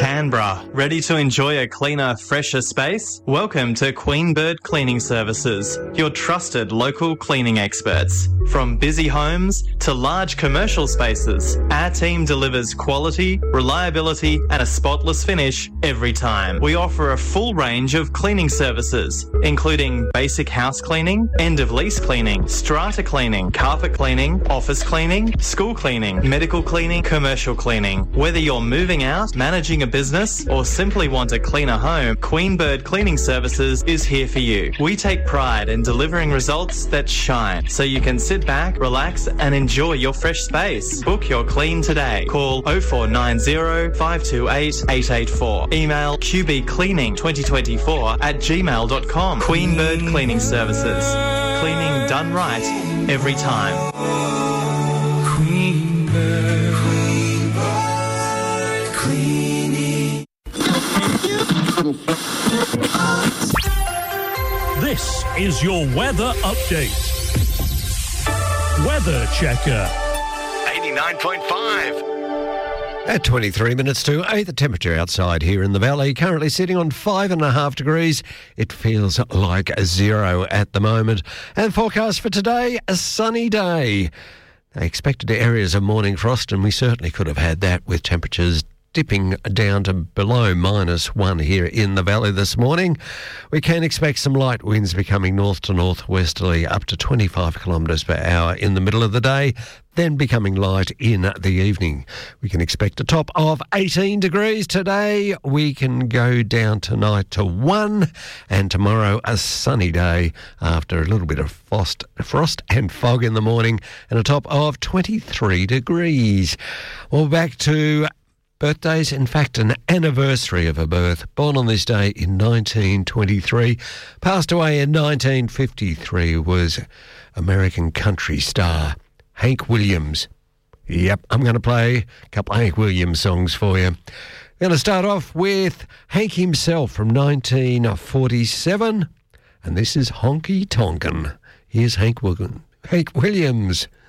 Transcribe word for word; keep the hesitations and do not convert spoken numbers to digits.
Canberra, ready to enjoy a cleaner, fresher space? Welcome to Queen Bird Cleaning Services, your trusted local cleaning experts. From busy homes to large commercial spaces, our team delivers quality, reliability and a spotless finish every time. We offer a full range of cleaning services, including basic house cleaning, end-of-lease cleaning, strata cleaning, carpet cleaning, office cleaning, school cleaning, medical cleaning, commercial cleaning. Whether you're moving out, managing a business or simply want a cleaner home, Queen Bird Cleaning Services is here for you. We take pride in delivering results that shine, so you can sit back, relax and enjoy your fresh space. Book your clean today. Call oh four nine oh, five two eight, eight eight four. Email q b cleaning twenty twenty-four at gmail dot com. Queen Bird Cleaning Services. Cleaning done right every time. Queen Bird, Queen Bird Cleaning. This is your weather update. Weather Checker. eighty-nine point five. At twenty-three minutes to eight, the temperature outside here in the valley currently sitting on five and a half degrees. It feels like zero at the moment. And forecast for today, a sunny day. They expected areas of morning frost, and we certainly could have had that with temperatures dipping down to below minus one here in the valley this morning. We can expect some light winds becoming north to northwesterly up to twenty-five kilometres per hour in the middle of the day, then becoming light in the evening. We can expect a top of eighteen degrees today. We can go down tonight to one, and tomorrow a sunny day after a little bit of frost, frost and fog in the morning, and a top of twenty-three degrees. Well, back to birthdays, in fact, an anniversary of a birth. Born on this day in nineteen twenty-three, passed away in nineteen fifty-three, was American country star Hank Williams. Yep, I'm going to play a couple of Hank Williams songs for you. We're going to start off with Hank himself from nineteen forty-seven, and this is Honky Tonkin'. Here's Hank Williams. Hank Williams.